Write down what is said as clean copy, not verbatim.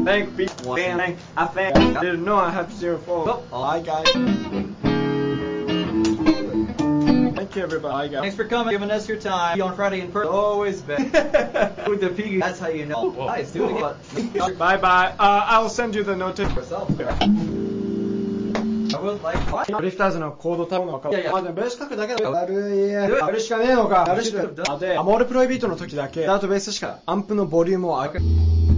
Thank people. Thank I didn't know I had 0 phone. Bye guys. Thank you everybody. Thanks for coming, giving us your time. On Friday in person. Always been. With the piggy, that's how you know. Nice, do it again. Bye bye. I will send you the notification. I will like what? ドリフターズのコード多分分かる。 いやいやまあでもベース書くだけだよ。やるしかねえのか。やるしか。で、アモールプロイビートの時だけ、ダートベースしかアンプのボリュームを上げ